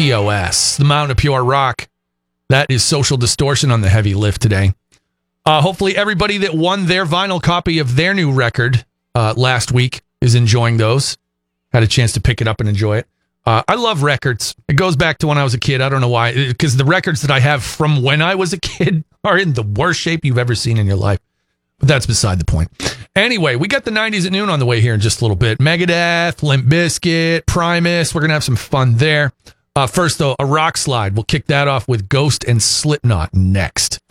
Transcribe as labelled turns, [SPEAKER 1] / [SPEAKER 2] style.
[SPEAKER 1] TOS, the Mountain of Pure Rock. That is Social Distortion on the heavy lift today. Hopefully everybody that won their vinyl copy of their new record last week is enjoying those. Had a chance to pick it up and enjoy it. I love records. It goes back to when I was a kid. I don't know why, because the records that I have from when I was a kid are in the worst shape you've ever seen in your life. But that's beside the point. Anyway, we got the 90s at noon on the way here in just a little bit. Megadeth, Limp Bizkit, Primus. We're going to have some fun there. First, though, a rock slide. We'll kick that off with Ghost and Slipknot next.